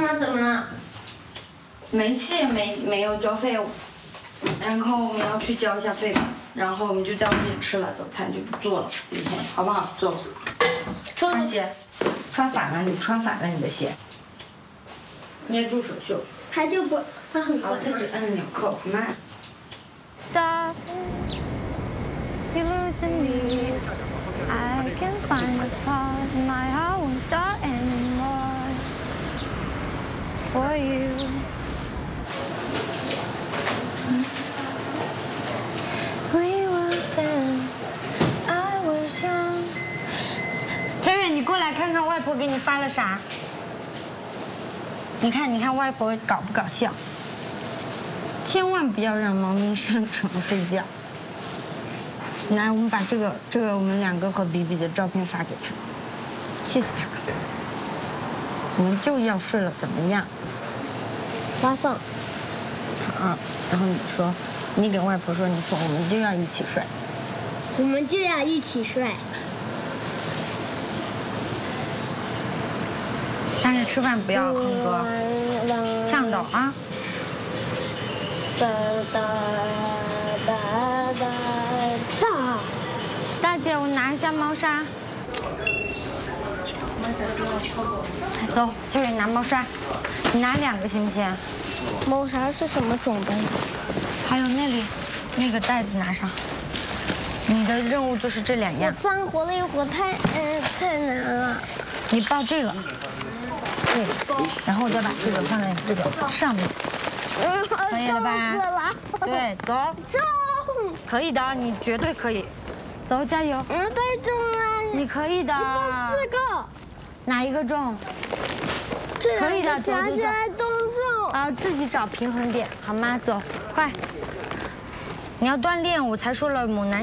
妈怎么了？ 煤气没有交费，然后我们要去交一下费吧。然后我们就在外面吃了，早餐就不做了，今天好不好？走。穿鞋，穿反了，你穿反了你的鞋。捏住手袖。 他就不，他很好，自己摁纽扣，慢。 Stop, you're losing me. I can't find a part. My heart won't start anymore. For you. We were then. I was young. 陈远，你过来看看外婆给你发了啥？你看外婆搞不搞笑？千万不要让猫咪上床睡觉。来，我们把这个我们两个和比比的照片发给他，气死他！我们就要睡了，怎么样？ 发送。 好，然后你给外婆说，你说我们就要一起睡。 我们就要一起睡。 但是吃饭不要哼歌，呛着啊！ 哒哒哒哒哒！ 大姐，我拿一下猫砂。走，秋雨拿猫砂，你拿2个行不行？ 猫砂是什么种的？ 还有那个袋子拿上。你的任务就是这2样。 我脏活了一会儿，太难了。 你抱这个。对，然后再把这个放在这个上面，可以了吧？对，走， 重， 可以的，你绝对可以，走，加油！ 太重了， 你可以的。 4个， 哪一个重？可以的，走加起来都重。 啊，自己找平衡点，好吗？走，快！你要锻炼，我才说了，猛男。